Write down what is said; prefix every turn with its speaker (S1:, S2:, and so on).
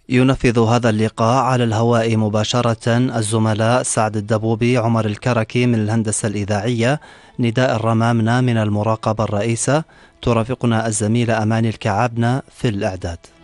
S1: ينفذ هذا اللقاء على الهواء مباشرة الزملاء سعد الدبوبي، عمر الكركي من الهندسة الإذاعية، نداء الرمامنة من المراقبة الرئيسة، ترافقنا الزميلة أماني الكعابنة في الإعداد.